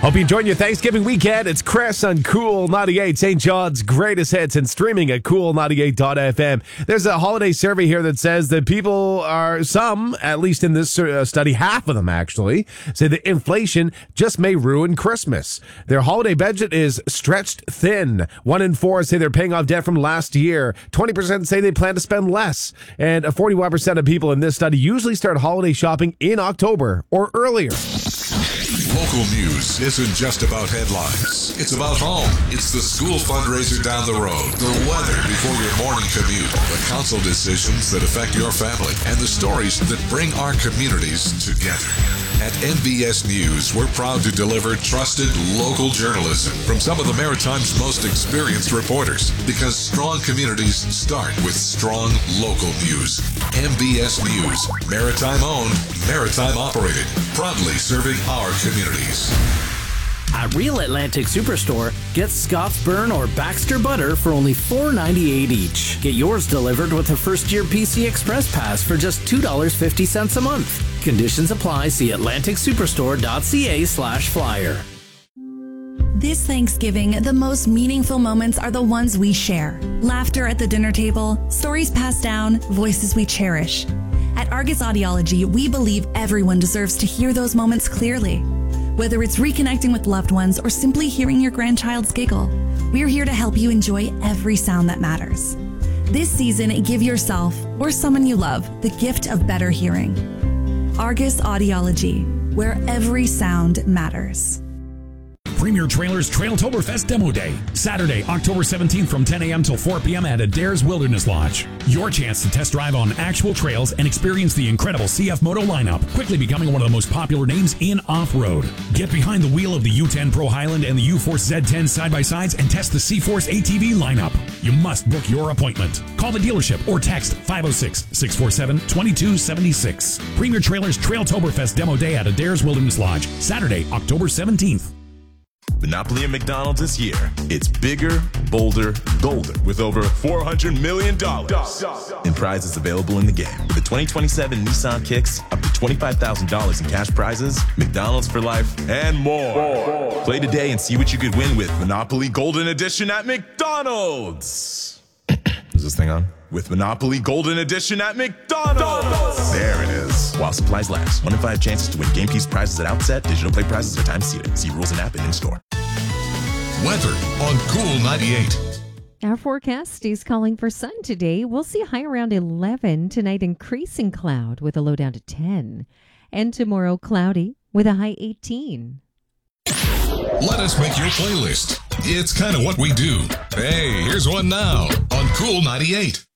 Hope you enjoyed your Thanksgiving weekend. It's Chris on Cool 98, St. John's greatest hits, and streaming at cool98.fm. There's a holiday survey here that says that people are, some, at least in this study, half of them actually, say that inflation just may ruin Christmas. Their holiday budget is stretched thin. 1 in 4 say they're paying off debt from last year. 20% say they plan to spend less. And 41% of people in this study usually start holiday shopping in October or earlier. Local news isn't just about headlines. It's about home. It's the school fundraiser down the road, the weather before your morning commute, the council decisions that affect your family, and the stories that bring our communities together. At MBS News, we're proud to deliver trusted local journalism from some of the Maritime's most experienced reporters, because strong communities start with strong local news. MBS News, Maritime owned, Maritime operated, proudly serving our communities. At Real Atlantic Superstore, get Scott's Burn or Baxter Butter for only $4.98 each. Get yours delivered with a first-year PC Express Pass for just $2.50 a month. Conditions apply. See atlanticsuperstore.ca/flyer. This Thanksgiving, the most meaningful moments are the ones we share. Laughter at the dinner table, stories passed down, voices we cherish. At Argus Audiology, we believe everyone deserves to hear those moments clearly. Whether it's reconnecting with loved ones or simply hearing your grandchild's giggle, we're here to help you enjoy every sound that matters. This season, give yourself or someone you love the gift of better hearing. Argus Audiology, where every sound matters. Premier Trailers Trailtoberfest Demo Day, Saturday, October 17th from 10 a.m. till 4 p.m. at Adair's Wilderness Lodge. Your chance to test drive on actual trails and experience the incredible CF Moto lineup, quickly becoming one of the most popular names in off-road. Get behind the wheel of the U10 Pro Highland and the U-Force Z10 side-by-sides and test the C-Force ATV lineup. You must book your appointment. Call the dealership or text 506-647-2276. Premier Trailers Trailtoberfest Demo Day at Adair's Wilderness Lodge, Saturday, October 17th. Monopoly at McDonald's this year. It's bigger, bolder, golder with over $400 million in prizes available in the game. With the 2027 Nissan Kicks, up to $25,000 in cash prizes, McDonald's for life, and more. Play today and see what you could win with Monopoly Golden Edition at McDonald's. Is this thing on? With Monopoly Golden Edition at McDonald's. There it is. While supplies last. 1 in 5 chances to win game piece prizes at outset. Digital play prizes are time seated. See rules and app and in-store. Weather on Cool 98. Our forecast is calling for sun today. We'll see a high around 11. Tonight, increasing cloud with a low down to 10. And tomorrow, cloudy with a high 18. Let us make your playlist. It's kind of what we do. Hey, here's one now on Cool 98.